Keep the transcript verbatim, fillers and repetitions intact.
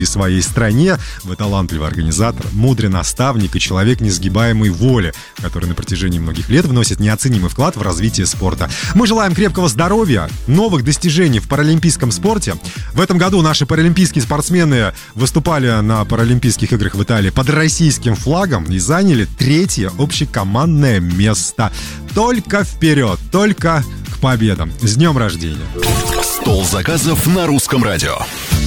и своей стране. Вы талантливый организатор, мудрый наставник и человек несгибаемой воли, который на протяжении многих лет вносит неоценимый вклад в развитие спорта. Мы желаем крепкого здоровья, новых достижений в паралимпийском спорте. В этом году наши паралимпийские спортсмены выступали на Паралимпийских играх в Италии под российским флагом и заняли третье общекомандное место. Только вперед, только к победам. С днем рождения! Стол заказов на Русском радио.